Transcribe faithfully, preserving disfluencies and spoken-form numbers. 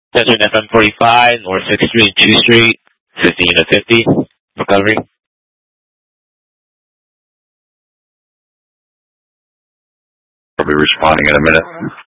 Desert F M forty-five, North sixth Street, two Street, fifteen to fifty, recovery. I'll be responding in a minute.